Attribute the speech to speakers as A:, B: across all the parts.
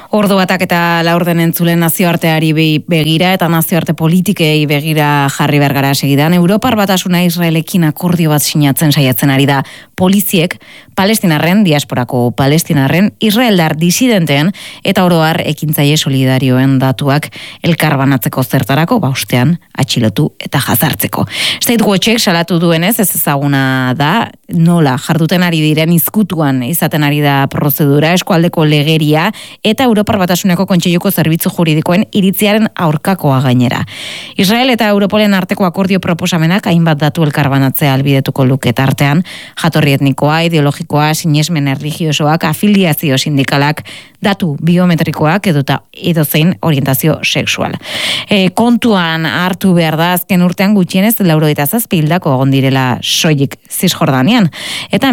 A: Ordu batak eta laurden entzulen nazioarteari begira eta nazioarte politikei begira jarri bergara segidan. Europar Batasuna Israelekin akordio bat sinatzen saiatzen ari da. Poliziek, palestinarren, diasporako palestinarren, israeldar disidenteen eta oroar ekintzaile solidarioen datuak elkarbanatzeko zertarako, ostean atxilotu eta jazartzeko. State Watchek salatu duenez, ez ezaguna da, nola jarduten ari diren izkutuan izaten ari da prozedura, eskualdeko legeria eta Europar Batasuneko Kontseiluko Zerbitzu Juridikoen iritziaren aurkakoa gainera. Israel eta Europolen arteko akordio proposamenak hainbat datu elkarbanatzea albidetuko luke tartean, jatorri etnikoa, ideologikoa, sinesmen erlijiosoak, afiliazio sindikalak, datu biometrikoak edozein orientazio sexual. Kontuan hartu behar da azken urtean gutxienez 97 hildako egon direla soilik Zisjordanian eta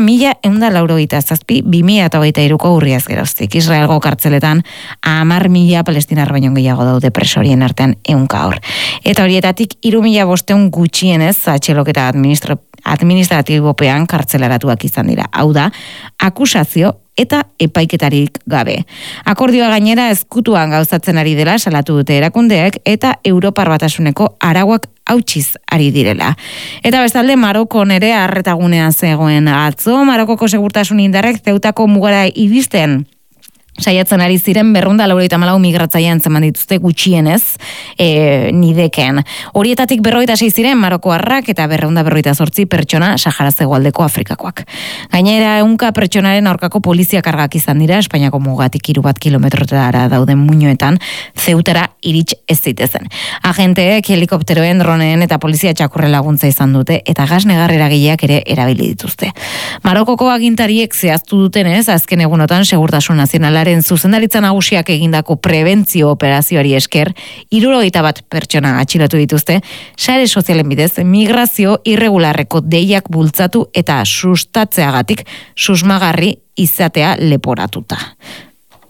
A: 1197 2023ko urriaz geroztik. Israelgo kartzeletan 10.000 palestinar baino gehiago daude presorien artean 100 hor. Eta horietatik 3.500 gutxienez atxiloketa administratibopean kartzelaratuak izan dira. Hau da, akusazio eta epaiketarik gabe. Akordioa gainera ezkutuan gauzatzen ari dela salatu dute erakundeek eta Europar Batasuneko arauak hautsiz ari direla. Eta bestalde Marokon ere arretagunean zegoen atzo, Marokoko segurtasun indarrek Zeutako mugara iristen saiatzen ari ziren 294 migratzailean zeman dituzte gutxienez nideken. Horietatik 46 ziren marokoarrak eta 248 pertsona Sahara hegoaldeko Afrikakoak. Gainera 100 pertsonaren aurkako polizia kargak izan dira Espainiako mugatik 3 kilometrotara dauden muinoetan Zeutara irits ez zitezen. Agenteek helikopteroen, droneen eta polizia txakurre laguntza izan dute eta gas negarreragileak ere erabili dituzte. Marokoko agintariek zehaztu dutenez azken egunotan Segurtasun Nazionalaren zuzendaritza nagusiak egindako prebentzio operazioari esker 71 pertsona atxilotu dituzte, sare sozialen bidez migrazio irregularreko deiak bultzatu eta sustatzeagatik susmagarri izatea leporatuta.